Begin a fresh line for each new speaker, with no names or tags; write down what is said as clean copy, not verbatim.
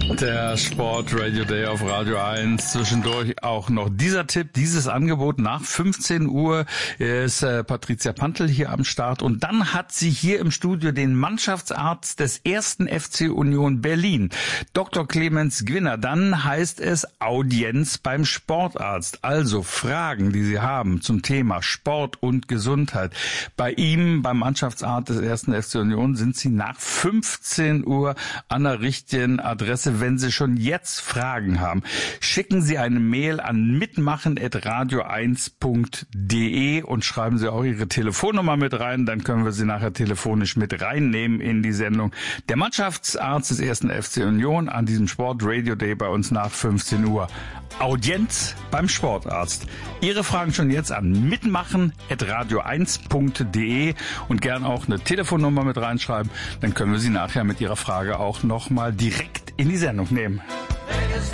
Der Sport Radio Day auf Radio 1. Zwischendurch auch noch dieser Tipp, dieses Angebot. Nach 15 Uhr ist Patricia Pantl hier am Start. Und dann hat sie hier im Studio den Mannschaftsarzt des 1. FC Union Berlin, Dr. Clemens Gwinner. Dann heißt es Audienz beim Sportarzt. Also Fragen, die Sie haben zum Thema Sport und Gesundheit. Bei ihm, beim Mannschaftsarzt des 1. FC Union, sind Sie nach 15 Uhr an der richtigen Adresse. Wenn Sie schon jetzt Fragen haben, schicken Sie eine Mail an mitmachen@radio1.de und schreiben Sie auch Ihre Telefonnummer mit rein. Dann können wir Sie nachher telefonisch mit reinnehmen in die Sendung. Der Mannschaftsarzt des 1. FC Union an diesem Sport Radio Day bei uns nach 15 Uhr. Audienz beim Sportarzt. Ihre Fragen schon jetzt an mitmachen@radio1.de und gern auch eine Telefonnummer mit reinschreiben. Dann können wir Sie nachher mit Ihrer Frage auch nochmal direkt in die Sendung nehmen.